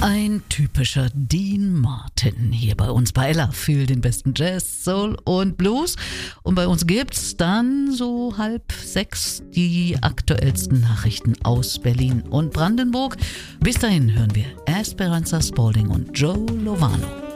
Ein typischer Dean Martin hier bei uns bei Ella für den besten Jazz, Soul und Blues. Und bei uns gibt's dann so 5:30 die aktuellsten Nachrichten aus Berlin und Brandenburg. Bis dahin hören wir Esperanza Spalding und Joe Lovano.